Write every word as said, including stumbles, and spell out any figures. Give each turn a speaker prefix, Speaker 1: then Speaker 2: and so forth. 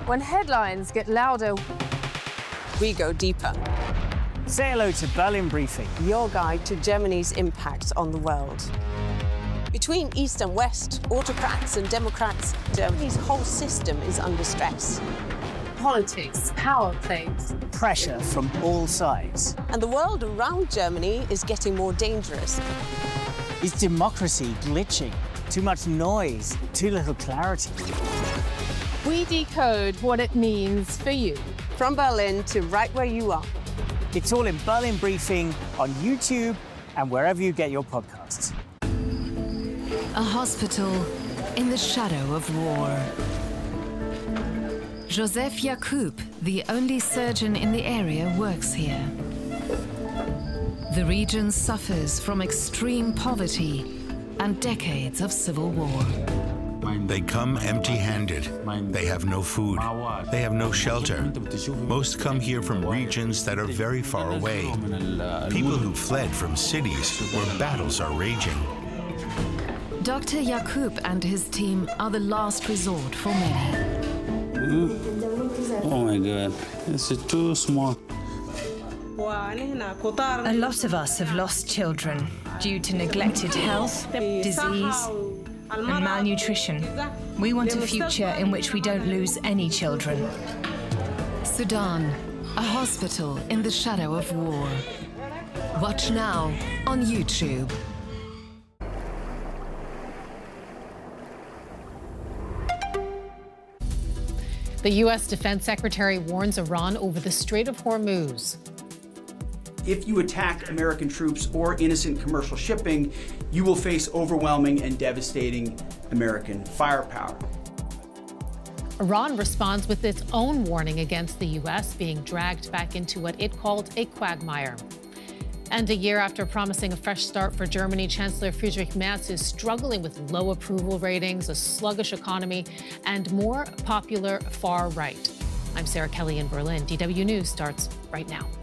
Speaker 1: When headlines get louder,
Speaker 2: we go deeper.
Speaker 3: Say hello to Berlin Briefing,
Speaker 2: your guide to Germany's impact on the world. Between East and West, autocrats and democrats, Germany's whole system is under stress.
Speaker 1: Politics, power plays,
Speaker 3: pressure from all sides.
Speaker 2: And the world around Germany is getting more dangerous.
Speaker 3: Is democracy glitching? Too much noise, too little clarity.
Speaker 1: We decode what it means for you.
Speaker 2: From Berlin to right where you are.
Speaker 3: It's all in Berlin Briefing on YouTube and wherever you get your podcasts.
Speaker 4: A hospital in the shadow of war. Joseph Yacoub, the only surgeon in the area, works here. The region suffers from extreme poverty and decades of civil war.
Speaker 5: They come empty-handed. They have no food. They have no shelter. Most come here from regions that are very far away. People who fled from cities where battles are raging.
Speaker 4: Doctor Yacoub and his team are the last resort for many.
Speaker 6: Oh my God, it's too small.
Speaker 7: A lot of us have lost children due to neglected health, disease, and malnutrition. We want a future in which we don't lose any children.
Speaker 4: Sudan, a hospital in the shadow of war. Watch now on YouTube.
Speaker 8: The U S Defense Secretary warns Iran over the Strait of Hormuz.
Speaker 9: If you attack American troops or innocent commercial shipping, you will face overwhelming and devastating American firepower.
Speaker 8: Iran responds with its own warning against the U S being dragged back into what it called a quagmire. And a year after promising a fresh start for Germany, Chancellor Friedrich Merz is struggling with low approval ratings, a sluggish economy, and more popular far right. I'm Sarah Kelly in Berlin. D W News starts right now.